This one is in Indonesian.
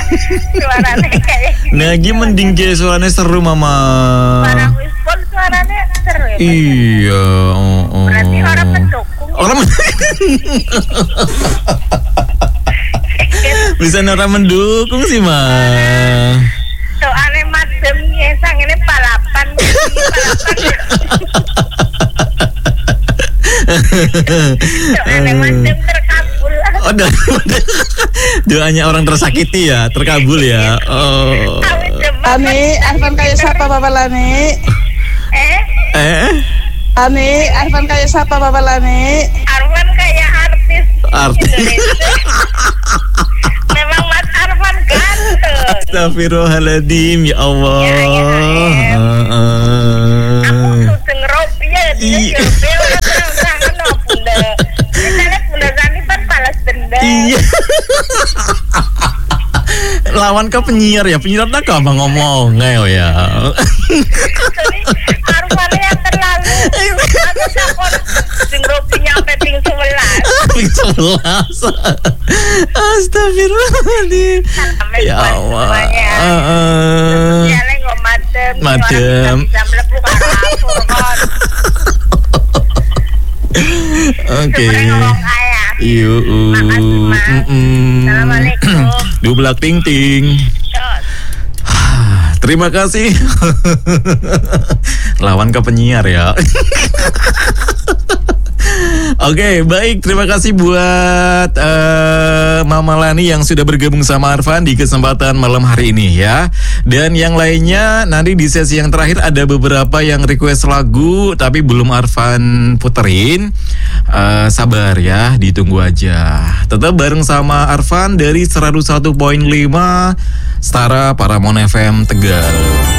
Suaranya kayak Nagi mending ge suaranya seru mama. Suara Wispol suaranya seru ya. Iya. Berarti orang pendukung. Orang bisa orang mendukung sih mah. Soalnya mademnya sang ini palapan. Soalnya madem terkabul. Oh, doanya orang tersakiti ya, terkabul ya. Oh. Lani, Arfan kayak siapa Bapak Lani? Lani, Arfan kayak siapa Bapak Lani? Arfan kayak artis. Artis. Memang Mas Arfan ganteng. Astagfirullahaladzim, ya Allah. Aku suseng ropi ya, dia bela terang-terangan no bunda. Misalnya bunda Sani kan balas dendam. Iya. Lawan ke penyiar ya, penyiar tak gampang ngomong ya. Jadi Arfan yang terlalu. Aku takut suseng ropi nyampe ping 11. Ping 11. Astagfirullahaladzim. Ya Allah. Jalan kok madem. Madem. Bisa melepuh karena aku kan. Oke. Ngomong ayah. Yuk. Makasih, Mas. Assalamualaikum. Dublak ting ting. Cos. Terima kasih. Lawan ke penyiar ya. Oke, baik. Terima kasih buat Mama Lani yang sudah bergabung sama Arfan di kesempatan malam hari ini ya. Dan yang lainnya nanti di sesi yang terakhir ada beberapa yang request lagu tapi belum Arfan puterin. Sabar ya, ditunggu aja. Tetap bareng sama Arfan dari 101.5 Setara Paramount FM Tegal.